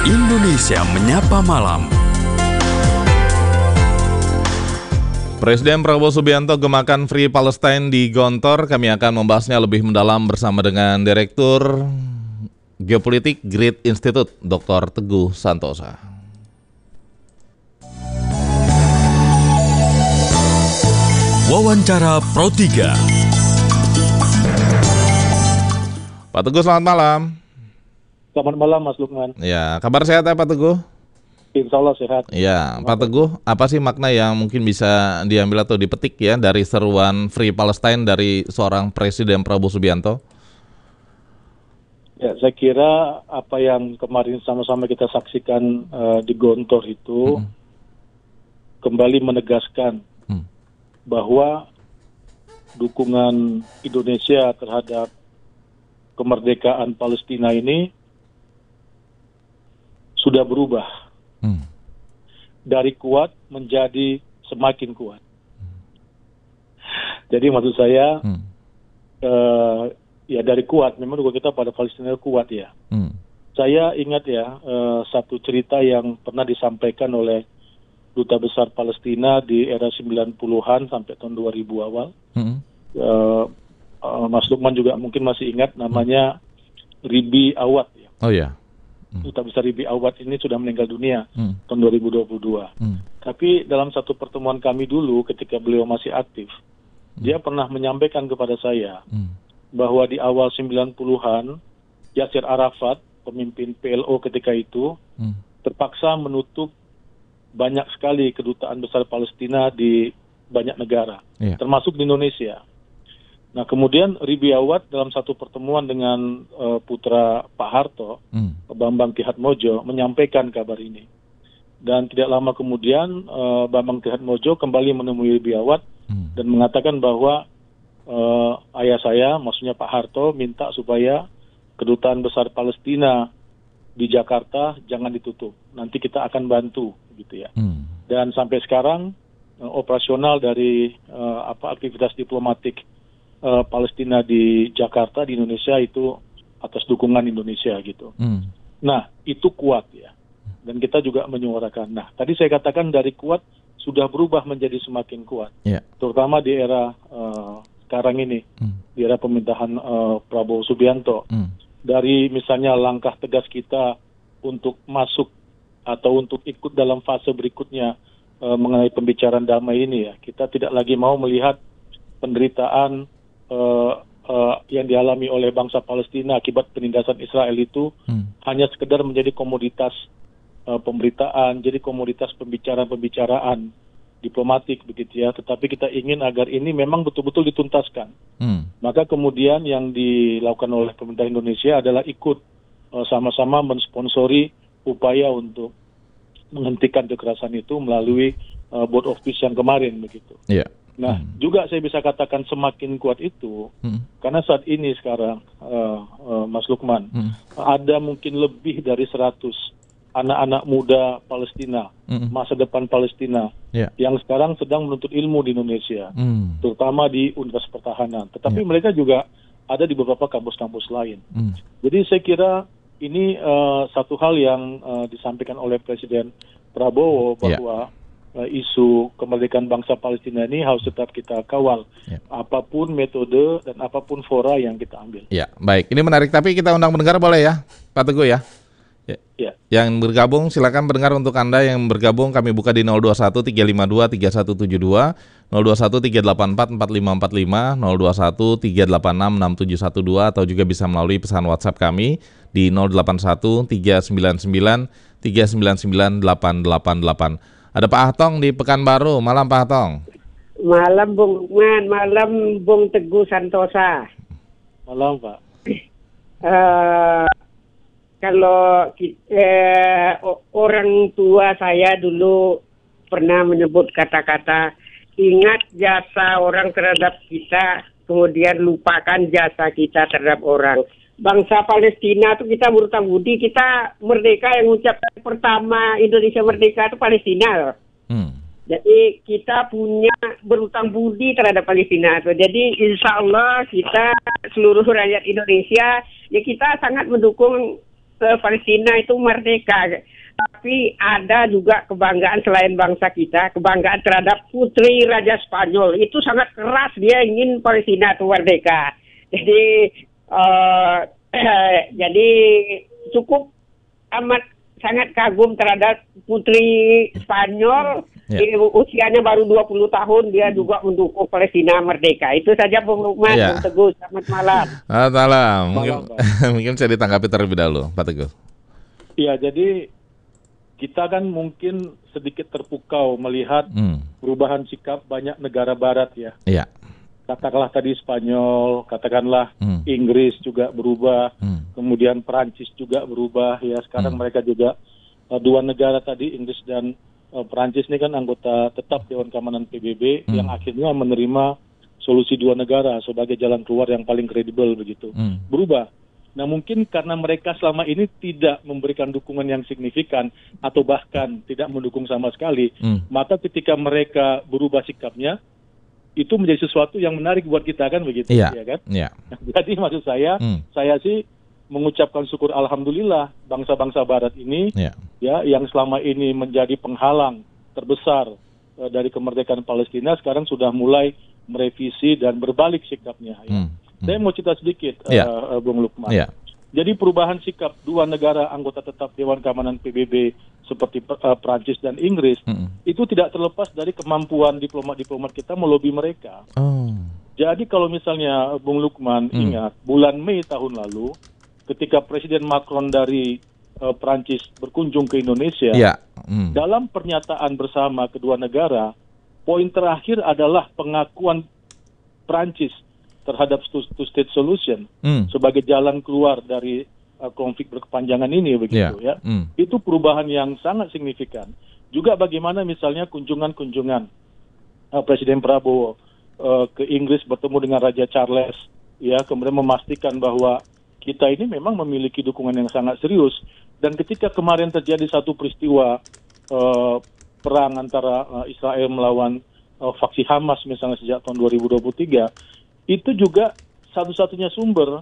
Indonesia Menyapa Malam. Presiden Prabowo Subianto gemakan Free Palestine di Gontor. Kami akan membahasnya lebih mendalam bersama dengan Direktur Geopolitik Grid Institute, Dr. Teguh Santosa. Wawancara Pro 3. Pak Teguh, selamat malam. Selamat malam Mas Lukman. Ya, kabar sehat ya Pak Teguh? Insya Allah sehat. Ya, Pak Teguh, apa sih makna yang mungkin bisa diambil atau dipetik ya dari seruan Free Palestine dari seorang Presiden Prabowo Subianto? Ya, saya kira apa yang kemarin sama-sama kita saksikan di Gontor itu kembali menegaskan bahwa dukungan Indonesia terhadap kemerdekaan Palestina ini sudah berubah dari kuat menjadi semakin kuat. Jadi maksud saya ya dari kuat, memang dukungan kita pada Palestina kuat ya. Saya ingat ya satu cerita yang pernah disampaikan oleh Duta Besar Palestina di era 90-an sampai tahun 2000 awal. Mas Lukman juga mungkin masih ingat namanya Ribi Awad ya. Oh ya. Duta Besar Ribi Awad ini sudah meninggal dunia tahun 2022. Tapi dalam satu pertemuan kami dulu ketika beliau masih aktif, dia pernah menyampaikan kepada saya bahwa di awal 90-an Yasir Arafat, pemimpin PLO ketika itu, terpaksa menutup banyak sekali kedutaan besar Palestina di banyak negara, termasuk di Indonesia. Nah kemudian Ribi Awad dalam satu pertemuan dengan putra Pak Harto, Bambang Trihatmojo, menyampaikan kabar ini. Dan tidak lama kemudian Bambang Trihatmojo kembali menemui Ribi Awad dan mengatakan bahwa ayah saya, maksudnya Pak Harto, minta supaya kedutaan besar Palestina di Jakarta jangan ditutup. Nanti kita akan bantu, gitu ya. Dan sampai sekarang operasional dari aktivitas diplomatik Palestina di Jakarta, di Indonesia itu atas dukungan Indonesia gitu. Nah, itu kuat ya. Dan kita juga menyuarakan. Nah, tadi saya katakan dari kuat sudah berubah menjadi semakin kuat. Terutama di era sekarang ini, di era pemerintahan Prabowo Subianto. Dari misalnya langkah tegas kita untuk masuk atau untuk ikut dalam fase berikutnya mengenai pembicaraan damai ini ya. Kita tidak lagi mau melihat penderitaan yang dialami oleh bangsa Palestina akibat penindasan Israel itu hanya sekedar menjadi komoditas pemberitaan, jadi komoditas pembicaraan diplomatik begitu ya, tetapi kita ingin agar ini memang betul-betul dituntaskan. Maka kemudian yang dilakukan oleh pemerintah Indonesia adalah ikut sama-sama mensponsori upaya untuk menghentikan kekerasan itu melalui Board of Peace yang kemarin begitu. Nah, juga saya bisa katakan semakin kuat itu karena saat ini sekarang, Mas Lukman, ada mungkin lebih dari 100 anak-anak muda Palestina, masa depan Palestina, yang sekarang sedang menuntut ilmu di Indonesia, terutama di Universitas Pertahanan. Tetapi mereka juga ada di beberapa kampus-kampus lain. Jadi saya kira ini satu hal yang disampaikan oleh Presiden Prabowo bahwa isu kemerdekaan bangsa Palestina ini harus tetap kita kawal, apapun metode dan apapun fora yang kita ambil. Ya, baik. Ini menarik, tapi kita undang pendengar boleh ya, Pak Teguh ya? Yang bergabung silakan pendengar, untuk Anda yang bergabung kami buka di 021 352 3172, 021 384 4545, 021 386 6712, atau juga bisa melalui pesan WhatsApp kami di 081 399 399 888. Ada Pak Hatong di Pekanbaru. Malam Pak Hatong. Malam Bung Lukman, malam Bung Teguh Santosa. Malam Pak. Kalau orang tua saya dulu pernah menyebut kata-kata ingat jasa orang terhadap kita, kemudian lupakan jasa kita terhadap orang. Bangsa Palestina itu kita berutang budi, kita merdeka, yang ucapkan pertama Indonesia merdeka itu Palestina loh. Jadi kita punya berutang budi terhadap Palestina. Jadi insya Allah kita seluruh rakyat Indonesia ya kita sangat mendukung Palestina itu merdeka. Tapi ada juga kebanggaan selain bangsa kita, kebanggaan terhadap putri Raja Spanyol. Itu sangat keras, dia ingin Palestina itu merdeka. Jadi cukup amat sangat kagum terhadap putri Spanyol. Usianya baru 20 tahun, dia juga mendukung Palestina merdeka. Itu saja Bung Lukman, Bung Teguh. Selamat malam. Selamat malam. Mungkin saya ditanggapi terlebih dahulu, Pak Teguh. Iya, jadi kita kan mungkin sedikit terpukau melihat perubahan sikap banyak negara barat ya. Iya. Katakanlah tadi Spanyol, katakanlah Inggris juga berubah, kemudian Perancis juga berubah ya. Sekarang mereka juga dua negara tadi, Inggris dan Perancis ini kan anggota tetap Dewan Keamanan PBB yang akhirnya menerima solusi dua negara sebagai jalan keluar yang paling kredibel begitu. Berubah. Nah mungkin karena mereka selama ini tidak memberikan dukungan yang signifikan atau bahkan tidak mendukung sama sekali, maka ketika mereka berubah sikapnya, itu menjadi sesuatu yang menarik buat kita kan begitu, ya kan? Iya. Jadi maksud saya sih mengucapkan syukur alhamdulillah bangsa-bangsa Barat ini, ya yang selama ini menjadi penghalang terbesar dari kemerdekaan Palestina, sekarang sudah mulai merevisi dan berbalik sikapnya. Ya. Saya mau cerita sedikit, Bung Lukman. Jadi perubahan sikap dua negara anggota tetap Dewan Keamanan PBB seperti Prancis dan Inggris itu tidak terlepas dari kemampuan diplomat-diplomat kita melobi mereka. Jadi kalau misalnya Bung Lukman ingat bulan Mei tahun lalu ketika Presiden Macron dari Prancis berkunjung ke Indonesia, dalam pernyataan bersama kedua negara, poin terakhir adalah pengakuan Prancis terhadap two-state solution sebagai jalan keluar dari konflik berkepanjangan ini begitu ya. Itu perubahan yang sangat signifikan. Juga bagaimana misalnya kunjungan-kunjungan Presiden Prabowo ke Inggris bertemu dengan Raja Charles ya, kemudian memastikan bahwa kita ini memang memiliki dukungan yang sangat serius. Dan ketika kemarin terjadi satu peristiwa perang antara Israel melawan faksi Hamas misalnya sejak tahun 2023, itu juga satu-satunya sumber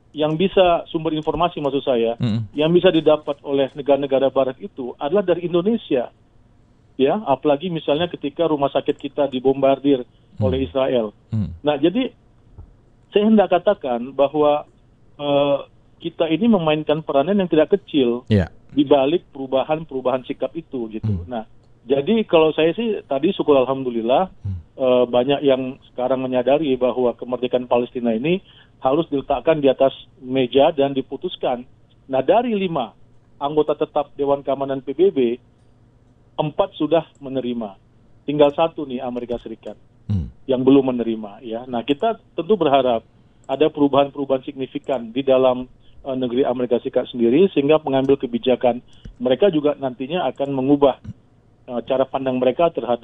informasi maksud saya, yang bisa didapat oleh negara-negara Barat itu adalah dari Indonesia. Ya, apalagi misalnya ketika rumah sakit kita dibombardir oleh Israel. Nah, jadi saya hendak katakan bahwa kita ini memainkan peranan yang tidak kecil di balik perubahan sikap itu gitu. Nah, jadi kalau saya sih tadi syukur alhamdulillah banyak yang sekarang menyadari bahwa kemerdekaan Palestina ini harus diletakkan di atas meja dan diputuskan. Nah dari 5 anggota tetap Dewan Keamanan PBB, 4 sudah menerima. Tinggal 1 nih Amerika Serikat yang belum menerima. Ya. Nah kita tentu berharap ada perubahan-perubahan signifikan di dalam negeri Amerika Serikat sendiri sehingga pengambil kebijakan mereka juga nantinya akan mengubah cara pandang mereka terhadap